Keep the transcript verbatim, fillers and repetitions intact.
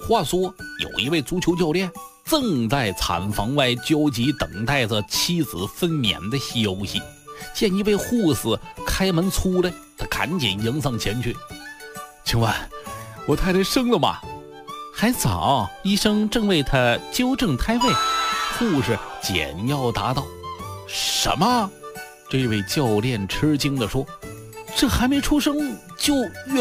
话说，有一位足球教练正在产房外焦急等待着妻子分娩的消息，见一位护士开门出来，他赶紧迎上前去。请问我太太生了吗？还早，医生正为他纠正胎位。护士简要答道。什么？这位教练吃惊地说，这还没出生就越